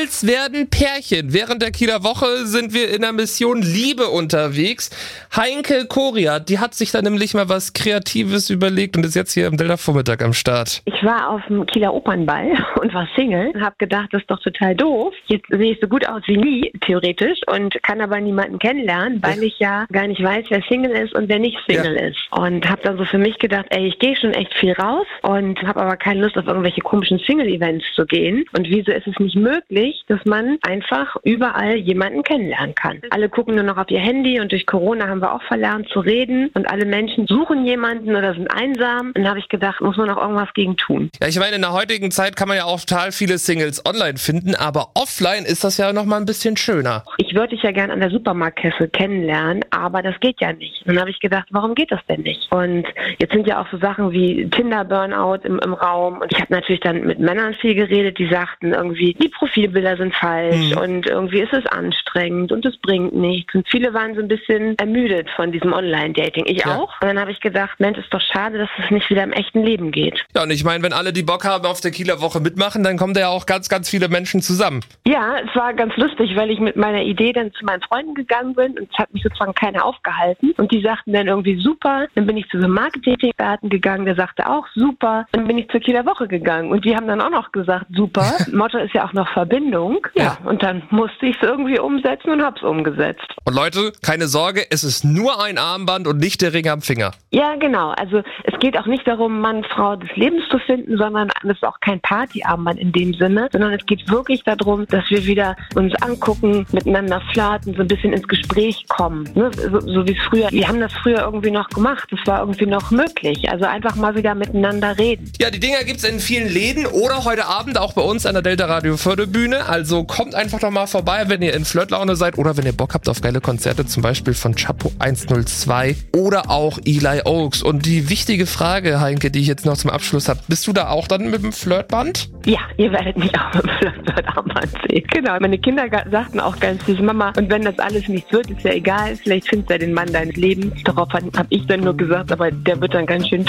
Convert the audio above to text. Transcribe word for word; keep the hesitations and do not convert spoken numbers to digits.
Es werden Pärchen. Während der Kieler Woche sind wir in der Mission Liebe unterwegs. Heinke Koriat, die hat sich da nämlich mal was Kreatives überlegt und ist jetzt hier am Delta-Vormittag am Start. Ich war auf dem Kieler Opernball und war Single und habe gedacht, das ist doch total doof. Jetzt sehe ich so gut aus wie nie, theoretisch, und kann aber niemanden kennenlernen, weil ich ja gar nicht weiß, wer Single ist und wer nicht Single ja. ist. Und habe dann so für mich gedacht, ey, ich gehe schon echt viel raus und habe aber keine Lust, auf irgendwelche komischen Single-Events zu gehen. Und wieso ist es nicht möglich, dass man einfach überall jemanden kennenlernen kann. Alle gucken nur noch auf ihr Handy und durch Corona haben wir auch verlernt zu reden und alle Menschen suchen jemanden oder sind einsam. Und dann habe ich gedacht, muss man noch irgendwas gegen tun. Ja, ich meine, in der heutigen Zeit kann man ja auch total viele Singles online finden, aber offline ist das ja noch mal ein bisschen schöner. Ich würde dich ja gern an der Supermarktkasse kennenlernen, aber das geht ja nicht. Und dann habe ich gedacht, warum geht das denn nicht? Und jetzt sind ja auch so Sachen wie Tinder-Burnout im, im Raum und ich habe natürlich dann mit Männern viel geredet, die sagten irgendwie, die Profilbilder sind falsch mhm. und irgendwie ist es anstrengend und es bringt nichts. Und viele waren so ein bisschen ermüdet von diesem Online-Dating. Ich ja. auch. Und dann habe ich gedacht, Mensch, ist doch schade, dass es nicht wieder im echten Leben geht. Ja, und ich meine, wenn alle, die Bock haben, auf der Kieler Woche mitmachen, dann kommen da ja auch ganz, ganz viele Menschen zusammen. Ja, es war ganz lustig, weil ich mit meiner Idee dann zu meinen Freunden gegangen bin und es hat mich sozusagen keiner aufgehalten. Und die sagten dann irgendwie super. Dann bin ich zu so einem Marketing-Experten gegangen, der sagte auch super. Dann bin ich zur Kieler Woche gegangen und die haben dann auch noch gesagt super. Motto ist ja auch noch Verbindung. Ja, ja, und dann musste ich es irgendwie umsetzen und hab's umgesetzt. Und Leute, keine Sorge, es ist nur ein Armband und nicht der Ring am Finger. Ja, genau. Also es geht auch nicht darum, Mann, Frau des Lebens zu finden, sondern es ist auch kein Partyarmband in dem Sinne, sondern es geht wirklich darum, dass wir wieder uns angucken, miteinander flirten, so ein bisschen ins Gespräch kommen. Ne? So, so wie es früher, wir haben das früher irgendwie noch gemacht, das war irgendwie noch möglich. Also einfach mal wieder miteinander reden. Ja, die Dinger gibt's in vielen Läden oder heute Abend auch bei uns an der Delta Radio Förderbühne. Also kommt einfach doch mal vorbei, wenn ihr in Flirtlaune seid oder wenn ihr Bock habt auf geile Konzerte, zum Beispiel von Chapo hundertzwei oder auch Eli Oaks. Und die wichtige Frage, Heinke, die ich jetzt noch zum Abschluss habe, bist du da auch dann mit dem Flirtband? Ja, ihr werdet mich auch mit dem Flirtarmband sehen. Genau, meine Kinder sagten auch ganz süß, Mama, und wenn das alles nichts wird, ist ja egal, vielleicht findest du ja den Mann deines Lebens. Darauf habe ich dann nur gesagt, aber der wird dann ganz schön